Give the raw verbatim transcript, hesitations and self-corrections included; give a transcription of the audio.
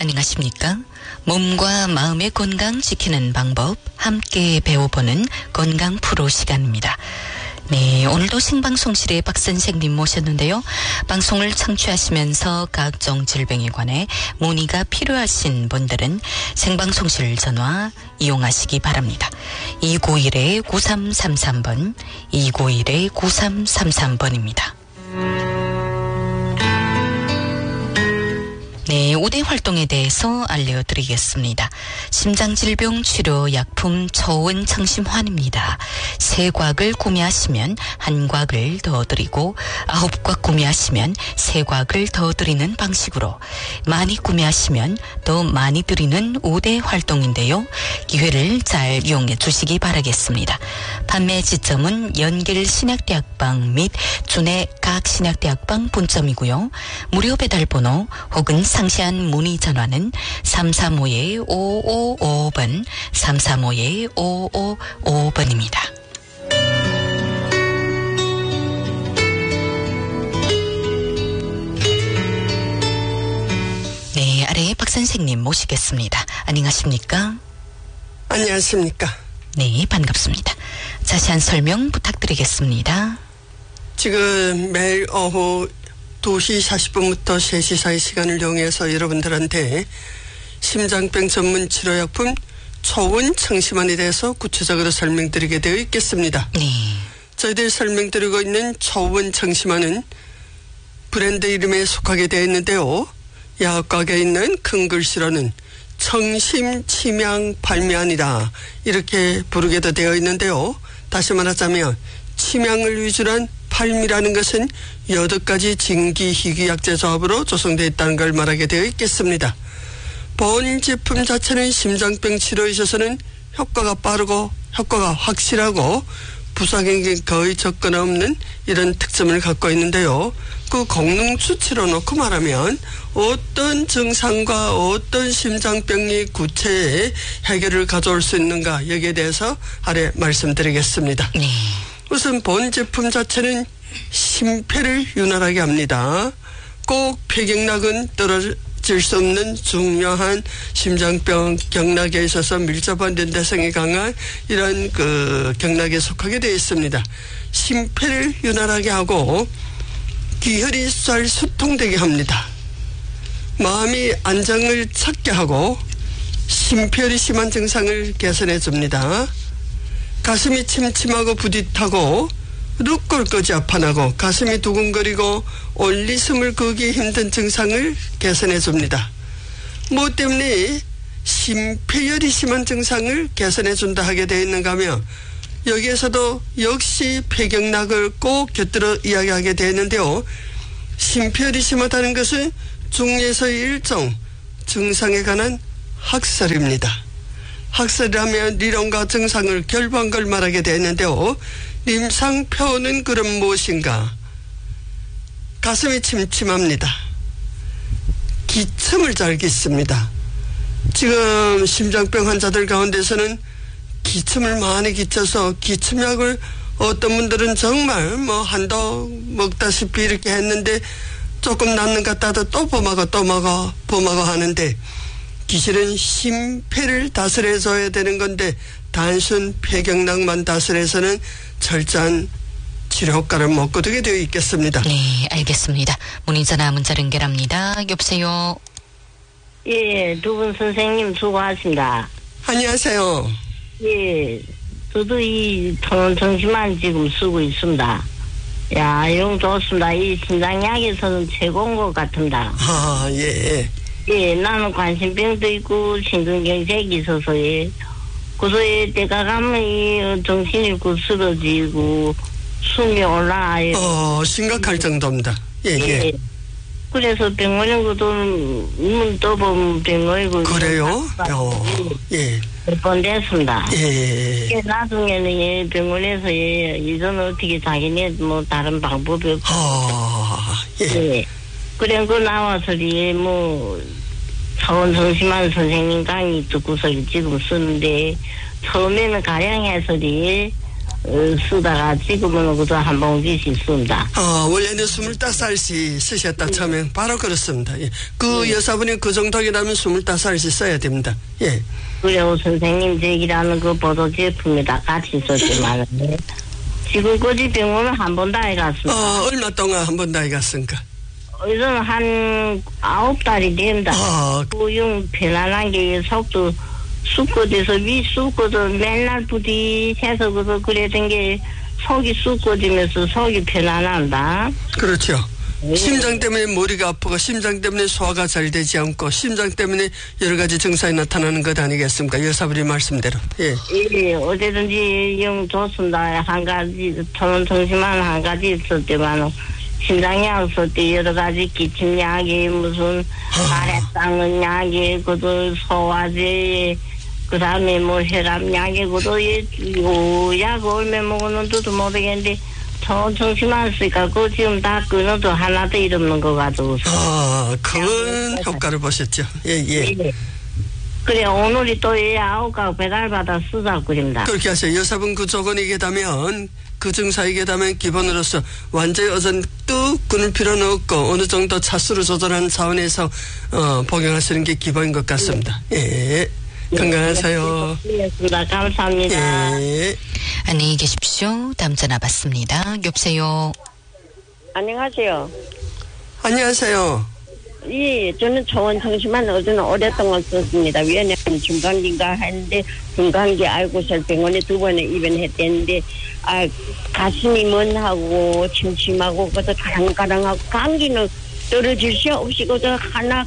안녕하십니까? 몸과 마음의 건강 지키는 방법 함께 배워보는 건강 프로 시간입니다. 네, 오늘도 생방송실에 박 선생님 모셨는데요. 방송을 청취하시면서 각종 질병에 관해 문의가 필요하신 분들은 생방송실 전화 이용하시기 바랍니다. 이구일 구삼삼삼 번, 이구일 구삼삼삼 번입니다. 네, 우대 활동에 대해서 알려드리겠습니다. 심장질병 치료 약품 초원 청심환입니다. 세 곽을 구매하시면 한 곽을 더 드리고 아홉 곽 구매하시면 세 곽을 더 드리는 방식으로 많이 구매하시면 더 많이 드리는 우대 활동인데요. 기회를 잘 이용해 주시기 바라겠습니다. 판매 지점은 연길신약대학방 및 준해 각 신약대학방 본점이고요. 무료 배달번호 혹은 상세한 문의 전화는 삼삼오 오오오오 번, 삼삼오 오오오오 번입니다. 네, 아래 박 선생님 모시겠습니다. 안녕하십니까? 안녕하십니까? 네, 반갑습니다. 자세한 설명 부탁드리겠습니다. 지금 매일 오후 두 시 사십 분부터 세 시 사이 시간을 이용해서 여러분들한테 심장병 전문 치료약품 초원 청심환에 대해서 구체적으로 설명드리게 되어 있겠습니다. 네. 저희들이 설명드리고 있는 초원 청심환은 브랜드 이름에 속하게 되어 있는데요. 약곽에 있는 큰 글씨로는 청심치명 발미환이다 이렇게 부르게도 되어 있는데요. 다시 말하자면 치명을 위주로 한 팔미라는 것은 여덟 가지 진기희귀약재 조합으로 조성되어 있다는 걸 말하게 되어 있겠습니다. 본 제품 자체는 심장병 치료에 있어서는 효과가 빠르고 효과가 확실하고 부작용이 거의 적거나 없는 이런 특성을 갖고 있는데요. 그功能 수치로 놓고 말하면 어떤 증상과 어떤 심장병이 구체의 해결을 가져올 수 있는가 여기에 대해서 아래 말씀드리겠습니다. 네. 우선 본 제품 자체는 심폐를 윤활하게 합니다. 꼭 폐경락은 떨어질 수 없는 중요한 심장병 경락에 있어서 밀접한 연대성이 강한 이런 그 경락에 속하게 되어 있습니다. 심폐를 윤활하게 하고 기혈이 잘 수통되게 합니다. 마음이 안정을 찾게 하고 심폐혈이 심한 증상을 개선해 줍니다. 가슴이 침침하고 부짓하고 룩골거지 아파나고 가슴이 두근거리고 올리숨을 그기 힘든 증상을 개선해 줍니다. 뭐 때문에 심폐혈이 심한 증상을 개선해 준다 하게 되어 있는가 하면 여기에서도 역시 폐경락을 꼭 곁들여 이야기하게 되는데요. 심폐혈이 심하다는 것은 중에서의 일종 증상에 관한 학설입니다. 학설이라면理論과 증상을 결부한 걸 말하게 되는데요. 임상표는 그럼 무엇인가? 가슴이 침침합니다. 기침을 잘 깃습니다. 지금 심장병 환자들 가운데서는 기침을 많이 기쳐서 기침약을 어떤 분들은 정말 뭐 한도 먹다시피 이렇게 했는데 조금 낫는 것 같아도 또 범하고 또 먹어 범하고 하는데 기실은 심폐를 다스려줘야 되는 건데 단순 폐경락만 다스려서는 철저한 치료 효과를 못 거두게 되어 있겠습니다. 네, 알겠습니다. 문의전화 문자 연결합니다. 여보세요. 예, 두 분 선생님 수고하십니다. 안녕하세요. 예, 저도 이 통원 청심환 지금 쓰고 있습니다. 야, 용 좋습니다. 이 신장약에서는 최고인 것 같습니다. 아, 예. 예, 나는 관심병도 있고 심근경색이 있어서 예. 그래서 때가 가면 이 정신이 그 쓰러지고 숨이 올라와요. 어, 심각할 정도입니다. 예, 예. 예. 그래서 병원에 가도 문 떠보면 병원에 가도 그래요? 어, 예. 몇 번 됐습니다. 예. 예, 나중에는 예, 병원에서 예, 이전 어떻게 자기네 뭐 다른 방법이 없고. 아, 예. 예. 그래, 그 나와서 예, 뭐, 차원 정심환 선생님 강의 듣고서 지금 쓰는데, 처음에는 가량해서 예, 어, 쓰다가 지금은 그저 한 봉지씩 쓴다. 아, 원래는 스물다섯 살씩 쓰셨다 처음에 바로 그렇습니다. 예. 그 여사분이 그 정도이라면 스물다섯 살씩 써야 됩니다. 예. 그래요, 선생님 제기라는 그 보도 제품에다 같이 썼지만 지금 거지 병원은 한 번 다 해갔습니다. 아, 얼마 동안 한 번 다 해갔습니까? 이제는 한 아홉 달이 된다. 아, 구용 편안한 게 속도 쑥거져서 위 쑥거져 맨날 부딪혀서 그래서 그랬던 게 속이 쑥거지면서 속이 편안한다. 그렇죠. 예. 심장 때문에 머리가 아프고 심장 때문에 소화가 잘 되지 않고 심장 때문에 여러 가지 증상이 나타나는 것 아니겠습니까? 여사분이 말씀대로. 예. 예, 어제든지 영 좋습니다. 한 가지 저는 정신만 한 가지 있었지만 심장약 쓸 때 여러 가지 기침약이 무슨 아래 닦는 약이 그도 소화제 그 다음에 뭐 혈압약이 그도 약 얼마 먹었는지도 모르겠는데 저 정신만 쓰니까 그 지금 다 끊어도 하나도 일 없는 것 같아서. 아, 큰 효과를 보셨죠. 예, 예. 예. 그래 오늘이 또 이 아홉 가구 배달받아 쓰자고 그럽니다. 그렇게 하세요. 여사분 그 조건이게 되면 그 증상이게 되면 기본으로서 완전히 어전 뚝 끊을 필요는 없고 어느 정도 차수를 조절하는 차원에서 어, 복용하시는 게 기본인 것 같습니다. 예. 건강하세요. 네, 감사합니다. 예. 안녕히 계십시오. 다음 전화 받습니다. 여보세요. 안녕하세요. 안녕하세요. 예, 저는 초원 청심한 어제는 오랫동안 썼습니다. 왜냐하면 중간기인가 했는데 중간기 알고서 병원에 두 번에 입원했댔는데 아 가슴이 먼하고 침침하고 그래서 가랑가랑하고 감기는 떨어질 수 없이 그저 하나